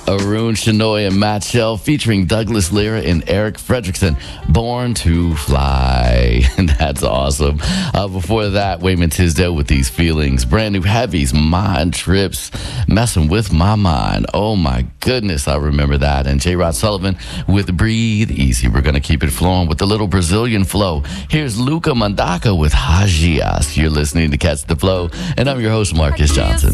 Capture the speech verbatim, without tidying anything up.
Arun Shenoy and Matt Shell featuring Douglas Lyra and Eric Fredrickson, Born to Fly. And that's awesome. Uh, before that, Wayman Tisdale with These Feelings. Brand new Heavies, Mind Trips, Messing with My Mind. Oh my goodness, I remember that. And J. Rod Sullivan with Breathe Easy. We're going to keep it flowing with the little Brazilian flow. Here's Luca Mandaka with Hagias. You're listening to Catch the Flow, and I'm your host, Marcus Johnson.